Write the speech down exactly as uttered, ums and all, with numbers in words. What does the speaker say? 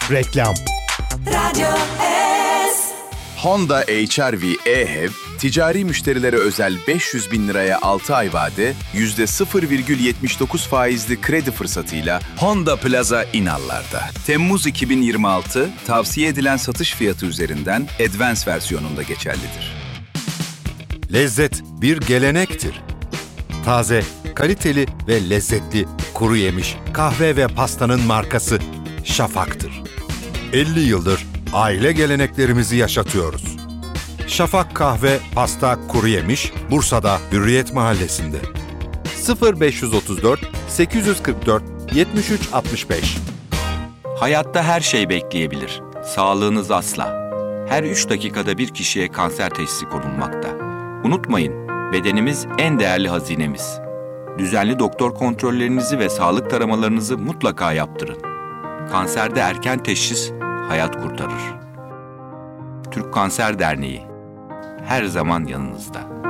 Reklam. Radyo S. Honda H R V e-H E V, ticari müşterilere özel beş yüz bin liraya altı ay vade, yüzde sıfır virgül yetmiş dokuz faizli kredi fırsatıyla Honda Plaza İnallar'da. Temmuz iki bin yirmi altı, tavsiye edilen satış fiyatı üzerinden Advance versiyonunda geçerlidir. Lezzet bir gelenektir. Taze, kaliteli ve lezzetli kuru yemiş, kahve ve pastanın markası Şafak'tır. elli yıldır aile geleneklerimizi yaşatıyoruz. Şafak Kahve, Pasta, Kuru Yemiş, Bursa'da Hürriyet Mahallesi'nde. sıfır beş otuz dört sekiz kırk dört yetmiş üç altmış beş. Hayatta her şey bekleyebilir. Sağlığınız asla. Her üç dakikada bir kişiye kanser teşhisi konulmakta. Unutmayın, bedenimiz en değerli hazinemiz. Düzenli doktor kontrollerinizi ve sağlık taramalarınızı mutlaka yaptırın. Kanserde erken teşhis hayat kurtarır. Türk Kanser Derneği her zaman yanınızda.